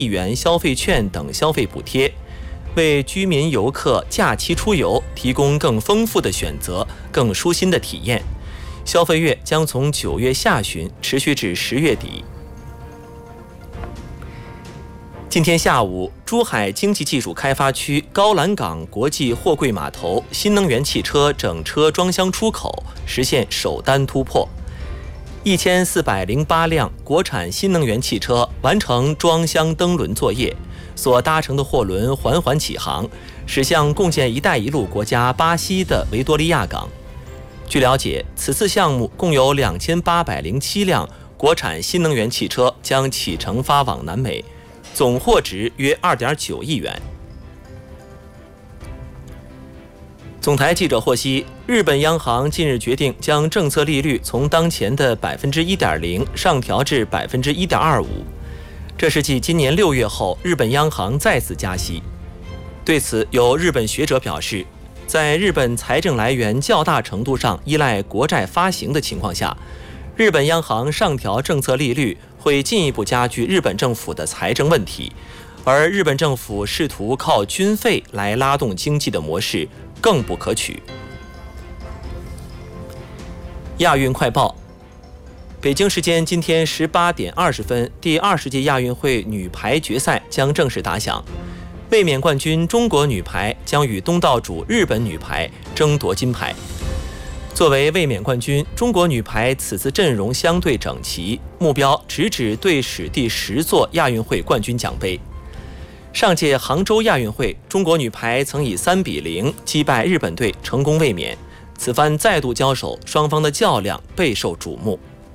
亿元消费券等消费补贴，为居民游客假期出游提供更丰富的选择、更舒心的体验。消费月将从9月下旬持续至10月底。今天下午，珠海经济技术开发区高栏港国际货柜码头新能源汽车整车装箱出口实现首单突破，1408辆国产新能源汽车完成装箱登轮作业，所搭乘的货轮缓缓起航，驶向共建“一带一路”国家巴西的维多利亚港。据了解，此次项目共有2807辆国产新能源汽车将启程发往南美，总货值约2.9亿元。总台记者获悉，日本央行近日决定将政策利率从当前的1.0%上调至1.25%，这是继今年6月后，日本央行再次加息。对此，有日本学者表示，在日本财政来源较大程度上依赖国债发行的情况下，日本央行上调政策利率会进一步加剧日本政府的财政问题，而日本政府试图靠军费来拉动经济的模式更不可取。亚运快报，北京时间今天18点20分，第20届亚运会女排决赛将正式打响。卫冕冠军中国女排将与东道主日本女排争夺金牌。作为卫冕冠军，中国女排此次阵容相对整齐，目标直指队史第10座亚运会冠军奖杯。上届杭州亚运会，中国女排曾以3-0击败日本队，成功卫冕。此番再度交手，双方的较量备受瞩目。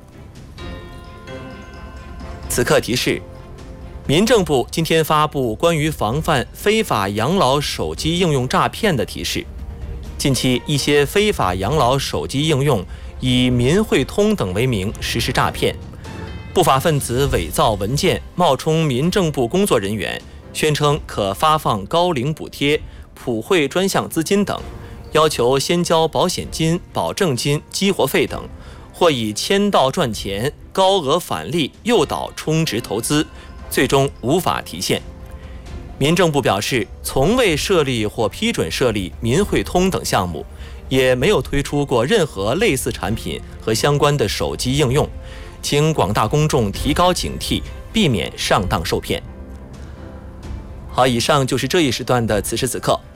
此刻提示：民政部今天发布关于防范非法养老手机应用诈骗的提示。近期一些非法养老手机应用以民汇通等为名实施诈骗，不法分子伪造文件，冒充民政部工作人员，宣称可发放高龄补贴、普惠专项资金等，要求先交保险金、保证金、激活费等，或以签到赚钱、高额返利诱导充值投资，最终无法提现。民政部表示，从未设立或批准设立民汇通等项目，也没有推出过任何类似产品和相关的手机应用，请广大公众提高警惕，避免上当受骗。好，以上就是这一时段的此时此刻。